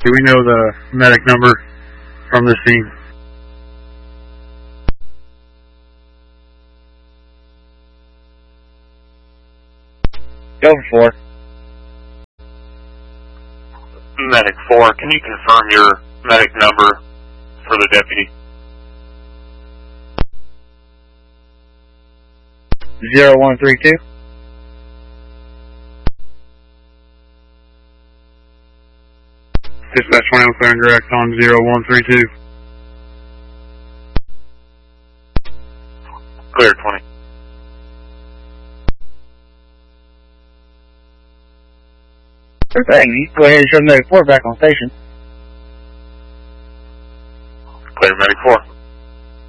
Do we know the medic number from the scene? Go for 4. Medic 4, can you confirm your medic number for the deputy? 0132. Dispatch 107 direct on 0132. Clear 20. Sure thing. You can go ahead and show medic 4 back on station.